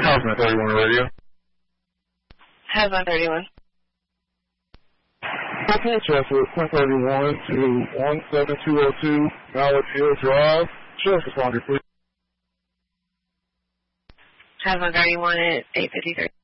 Housing 31 radio. Housing 31. Okay, Chester, 1031 to 17202 Mallard Hill Drive. Sheriff's responder, please. Housing 31 at 853.